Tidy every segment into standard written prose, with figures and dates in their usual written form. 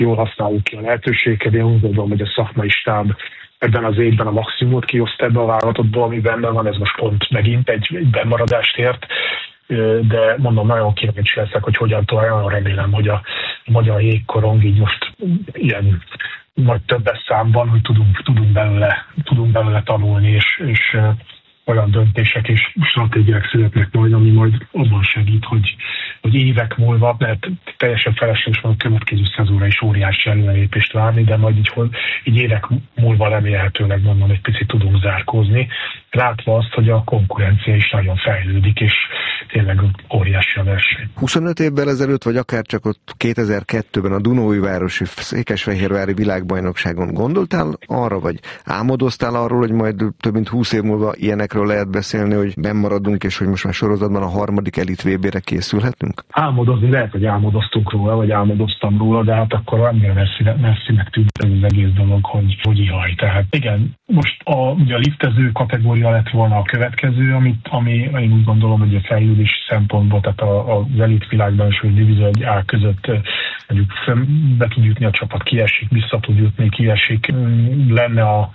jól használjuk ki a lehetőségeket. Én úgy gondolom, hogy a szakmai stáb ebben az évben a maximumot kihozta ebbe a vállalatotból, ami benne van, ez most pont megint egy bennmaradást ért, de mondom, nagyon kíváncsi leszek, hogy hogyan tovább. Nagyon remélem, hogy a magyar jégkorong így most ilyen vagy többes számban, hogy tudunk belőle tanulni, és olyan döntések és stratégiák születnek majd, ami majd abban segít, hogy évek múlva, mert teljesen felesleges van a következő szezonra is óriási előrelépést várni, de majd így évek múlva remélhetőleg mondom, egy picit tudunk zárkózni, látva azt, hogy a konkurencia is nagyon fejlődik, és tényleg óriási a verseny. 25 évvel ezelőtt, vagy akár csak ott 2002-ben a Dunaújvárosi Székesfehérvári világbajnokságon gondoltál arra, vagy álmodoztál arról, hogy majd több mint 20 év múlva ilyenekről lehet beszélni, hogy bennmaradunk, és hogy most már sorozatban a harmadik elit VB-re készülhetünk? Álmodozni lehet, hogy álmodoztunk róla, vagy álmodoztam róla, de hát akkor annyira messzinek tűnt ez az egész dolog, hogy ihaj. Tehát igen, most ugye a liftező kategória lett volna a következő, ami én úgy gondolom, hogy a fejlődés szempontból, tehát az elit világban is, hogy Divízió 1A között mondjuk be tud jutni a csapat, kiesik, vissza tud jutni, kiesik, lenne a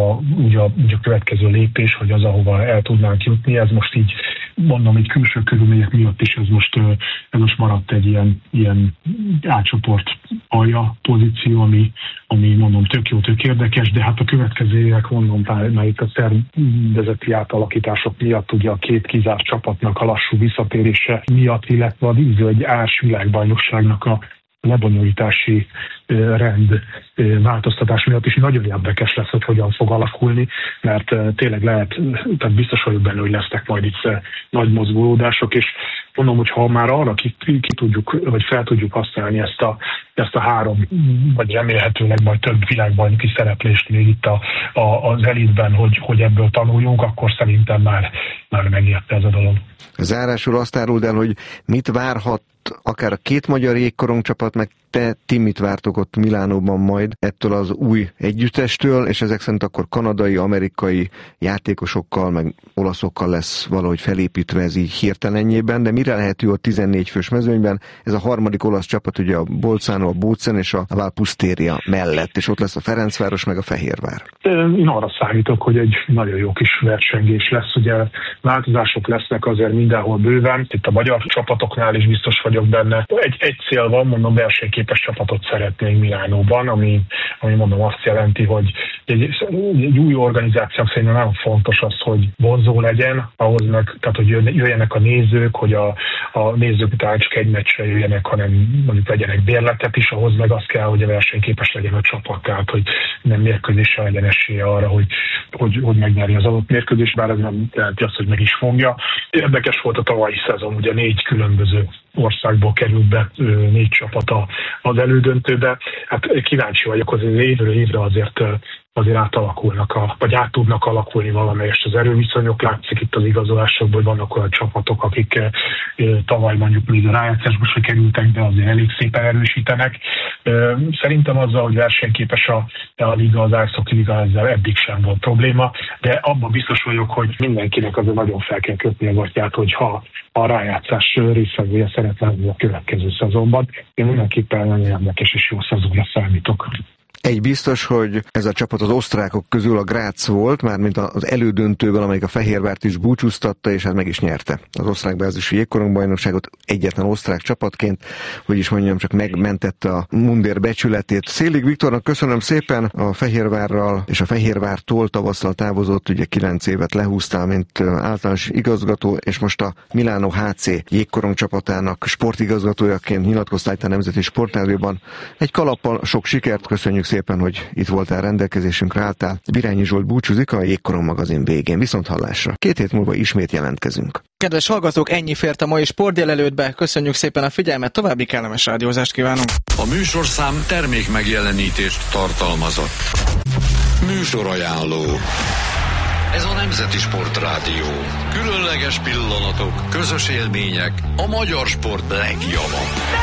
következő lépés, hogy az, ahova el tudnánk jutni, ez most így mondom, egy külső körülmények miatt is ez most maradt egy ilyen átcsoport alja pozíció, ami mondom tök jó, tök érdekes, de hát a következő évek mondom, már itt a szervezeti átalakítások miatt, ugye a két kizárt csapatnak a lassú visszatérése miatt, illetve a Divízió 1A világbajnokságnak a lebonyolítási rend változtatás miatt is nagyon érdekes lesz, hogy hogyan fog alakulni, mert tényleg tehát biztos vagyok benne, hogy lesznek majd itt nagy mozgolódások, és mondom, hogy ha már arra ki tudjuk, vagy fel tudjuk használni ezt a három, vagy remélhetőleg majd több világbajnoki szereplést még itt az elitben, hogy ebből tanuljunk, akkor szerintem már megérte ez a dolog. Zárásul azt áruld el, hogy mit várhat akár a két magyar jégkorongcsapat, meg ti mit vártok ott Milánóban majd ettől az új együttestől, és ezek szerint akkor kanadai, amerikai játékosokkal, meg olaszokkal lesz valahogy felépítve ez így hirtelenjében, de mire lehető a 14 fős mezőnyben? Ez a harmadik olasz csapat, ugye a Bolzano, a Bozen és a Valpusteria mellett, és ott lesz a Ferencváros, meg a Fehérvár. Én arra számítok, hogy egy nagyon jó kis versengés lesz, ugye változások lesznek azért mindenhol bőven, itt a magyar csapatoknál is biztos vagyok benne. Egy cél van, mondom, versenyképes csapatot szeretnénk Milánóban, ami mondom azt jelenti, hogy egy új organizáció szerintem nagyon fontos az, hogy vonzó legyen, ahhoz tehát hogy jöjjenek a nézők, hogy a nézők után csak egy meccsre jöjjenek, hanem mondjuk legyenek bérletet is, ahhoz meg az kell, hogy a versenyképes legyen a csapat, tehát hogy nem mérkőzéssel legyen esélye arra, hogy megnyeri az adott mérkőzést, bár ez nem jelenti azt, hogy meg is fogja. Érdekes volt a tavalyi szezon, ugye 4 különböző országból került be 4 csapat az elődöntőbe. Hát kíváncsi vagyok, hogy évről évre azért átalakulnak, vagy át tudnak alakulni valamelyest az erőviszonyok. Látszik itt az igazolásokból, hogy vannak olyan csapatok, akik tavaly mondjuk még a rájátszásba se kerültek, de azért elég szépen erősítenek. Szerintem azzal, hogy versenyképes a liga, az Ice Liga, ezzel eddig sem volt probléma, de abban biztos vagyok, hogy mindenkinek azért nagyon fel kell kötni a gatyát, hogyha a rájátszás részvevője szeretne lenni a következő szezonban. Én mindenképpen nagyon érdekes és jó szezonra számítok. Egy biztos, hogy ez a csapat az osztrákok közül a Graz volt, mármint az elődöntővel, amelyik a Fehérvárt is búcsúztatta, és hát meg is nyerte az osztrák bázisú jégkorongbajnokságot egyetlen osztrák csapatként, hogy is mondjam, csak megmentette a mundér becsületét. Szélig Viktornak köszönöm szépen, a Fehérvárral és a Fehérvártól tavasszal távozott, ugye 9 évet lehúztál, mint általános igazgató, és most a Milano HC jégkorong csapatának sportigazgatójaként nyilatkoztál itt a Nemzeti Sportrádióban. Egy kalappal sok sikert, köszönjük szépen, hogy itt voltál, rendelkezésünkre álltál. Birányi Zsolt búcsúzik a Jégkorong magazin végén. Viszonthallásra. 2 hét múlva ismét jelentkezünk. Kedves hallgatók, ennyi fért a mai sportdélelőttbe. Köszönjük szépen a figyelmet, további kellemes rádiózást kívánunk. A műsorszám termék megjelenítést tartalmazott. Műsorajánló. Ez a Nemzeti Sportrádió. Különleges pillanatok, közös élmények, a magyar sport legjava.